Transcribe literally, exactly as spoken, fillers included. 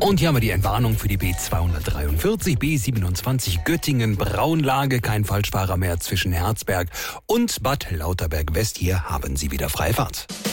Und hier haben wir die Entwarnung für die B zweihundertdreiundvierzig, B siebenundzwanzig Göttingen, Braunlage, kein Falschfahrer mehr zwischen Herzberg und Bad Lauterberg West. Hier haben Sie wieder freie Fahrt.